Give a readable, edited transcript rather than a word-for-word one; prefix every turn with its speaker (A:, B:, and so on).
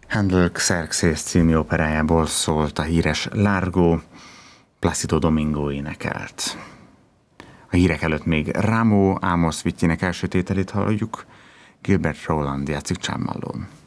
A: Handel Xerxes című operájából szólt a híres Largo, Placido Domingo énekelt. A hírek előtt még Rameau Amos Wittyének első tételét halljuk, Gilbert Roland játszik csámmallón.